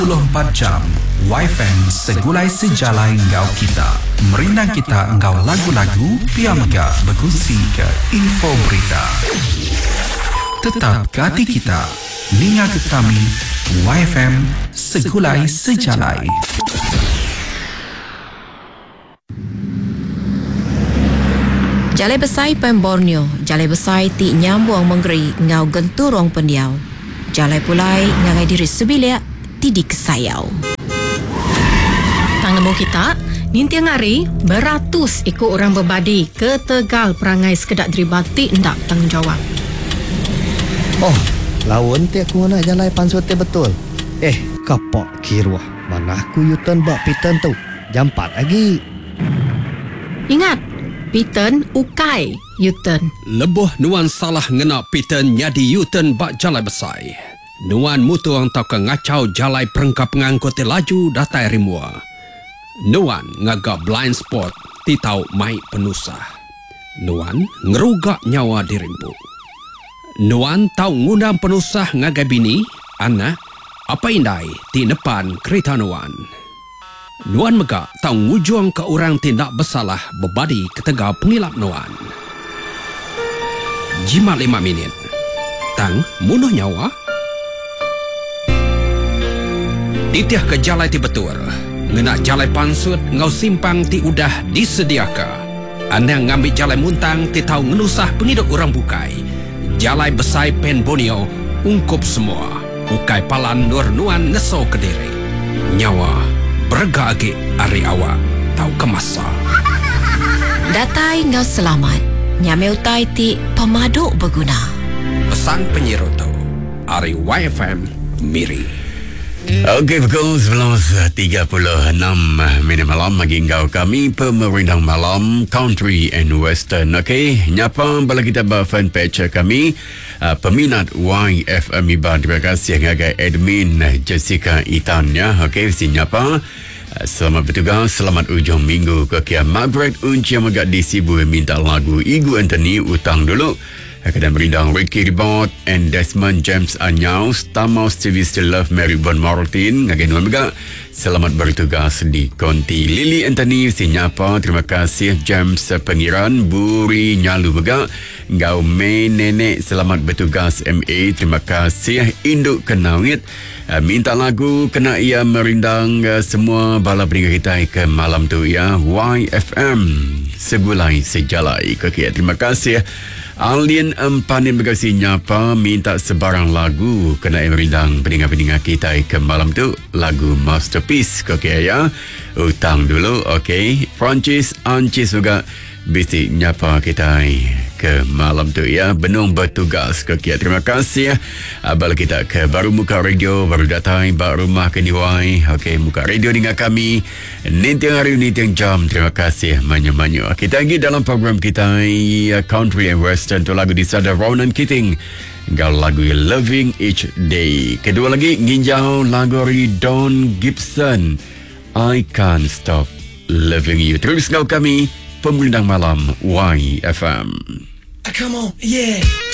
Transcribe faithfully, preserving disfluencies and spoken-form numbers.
dua puluh empat jam Y F M segulai sejalai ngau kita. Merindang kita ngau lagu-lagu, piamega berkongsi ke info berita. Tetap ke hati kita. Ninga ke kami Y F M segulai sejalai. Jalai besai Pem Borneo, jalai besai ti nyambung menggeri ngau genturong pendiau. Jalai pulai ngagai diri sebilia ti di kesayau. Tang nemu kita, nintiang hari beratus ikut orang berbadi ke Tegal perangai sekedak deribati ndak tanggungjawab. Oh, lawan ti aku nak jalai pansut ti betul. Eh, kapok kiruah. Mana aku yutan bak pitan tu. Jam empat lagi. Ingat, Piten ukai Yuten. Lebuh nuan salah ngena Piten nyadi Yuten bak jalai besai. Nuan mutu ang tau ke ngacau jalai perengkap pengangkut laju datai rimua. Nuan ngagak blind spot ti tau mai penusah. Nuan ngerugak nyawa dirimpu. Nuan tau ngundang penusah ngagai bini, anak, apa indai ti depan kereta Nuan. Nuan megak tau ngujung ke orang tindak bersalah berbadi ketegau pengilap Nuan. Jimat lima minit. Tang munuh nyawa. Ditiah ke jalai ti betul. Ngenak jalai pansut ngau simpang ti udah disediaka. Anda ngambil jalai muntang ti tau ngenusah pengiduk orang bukai. Jalai besai Pen Borneo ungkup semua. Bukai palan nur Nuan ngeso ke diri. Nyawa berega agi hari awak tau kemasa. Datai ngau selamat. Nyame utai ti pemaduk berguna. Pesan penyiroto hari Y F M Miri. Okey, pukul sebelas tiga puluh enam minit malam bagi engkau kami pemerintah malam Country and Western. Okey, nyapa bala kita ba fanpage kami uh, peminat Y F M Iban. Terima kasih ngagai admin Jessica Itannya. Okey, si nyapa. Uh, selamat bertugas, selamat ujung minggu ke Kia Margaret Unci yang agak disibu minta lagu Igu Anthony utang dulu. Kadang berindang Ricky Ribot and Desmond James Anyaus Tamau Stevie Still Love Mary Bon Martin ngagin nuan juga selamat bertugas di konti Lily Anthony sinyapa terima kasih James Pengiran Buri Nyalu juga ngau May Nenek selamat bertugas M A terima kasih Induk Kenawit minta lagu kena ia merindang semua bala pendengar kita ke malam tu ya Y F M segulai sejalai ke terima kasih Alien Empanin berkasi nyapa minta sebarang lagu kena merindang pendengar-pendengar kita ke malam tu lagu Masterpiece ke okay, ya utang dulu okey Francis Ancis juga bisik nyapa kita ke malam tu ya benung bertugas ke okay, terima kasih abal kita ke baru muka radio baru datang baru rumah ke niwai okey muka radio dengan kami nintiang hari nintiang jam terima kasih manyu-manyu kita lagi dalam program kita Country and Western tu lagu disada Ronan Keating gal lagu Loving Each Day kedua lagi nginjau lagu Don Gibson I Can't Stop Loving You terus ngau kami pemerintah malam Y F M. Come on, yeah.